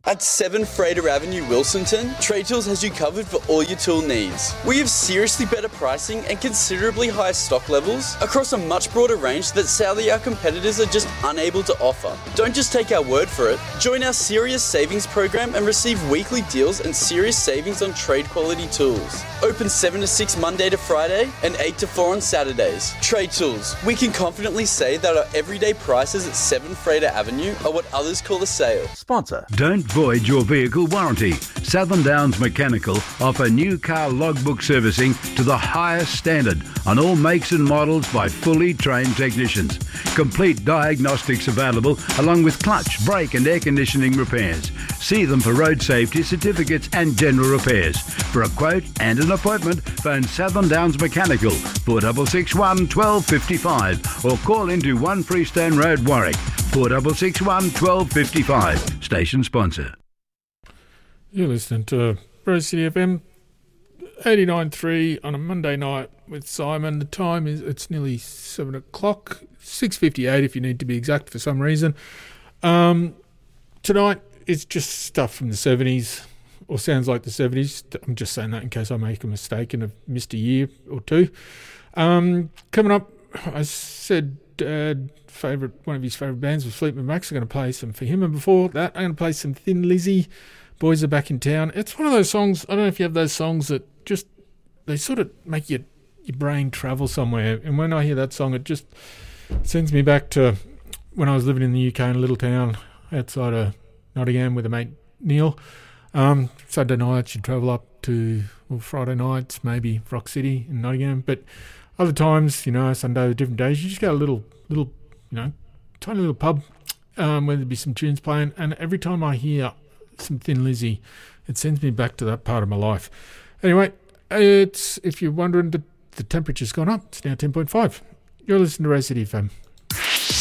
At 7 Freighter Avenue, Wilsonton, Trade Tools has you covered for all your tool needs. We have seriously better pricing and considerably higher stock levels across a much broader range that sadly our competitors are just unable to offer. Don't just take our word for it. Join our Serious Savings program and receive weekly deals and serious savings on trade quality tools. Open 7 to 6 Monday to Friday and 8 to 4 on Saturdays. Trade Tools. We can confidently say that our everyday prices at 7 Freighter Avenue are what others call a sale. Sponsor. Don't void your vehicle warranty. Southern Downs Mechanical offer new car logbook servicing to the highest standard on all makes and models by fully trained technicians. Complete diagnostics available along with clutch, brake and air conditioning repairs. See them for road safety certificates and general repairs. For a quote and an appointment, phone Southern Downs Mechanical 4661 1255 or call into 1 Freestone Road, Warwick 4661 1255. Station sponsor. You're listening to Rose City FM 89.3 on a Monday night with Simon. The time is, it's nearly 7 o'clock, 6:58 if you need to be exact for some reason. Tonight it's just stuff from the 70s, or sounds like the 70s. I'm just saying that in case I make a mistake and have missed a year or two. Coming up, I said one of his favourite bands was Fleetwood Mac. I'm going to play some for him, and before that I'm going to play some Thin Lizzy. Boys Are Back in Town. It's one of those songs, I don't know if you have those songs that just, they sort of make your brain travel somewhere. And when I hear that song, it just sends me back to when I was living in the UK in a little town outside of Nottingham with a mate, Neil. Saturday nights you'd travel up to, well, Friday nights, maybe Rock City in Nottingham. But other times, Sunday, different days, you just go to a little, tiny little pub where there'd be some tunes playing. And every time I hear some Thin Lizzy, it sends me back to that part of my life. Anyway, if you're wondering, the temperature's gone up. It's now 10.5. You're listening to Rose City FM.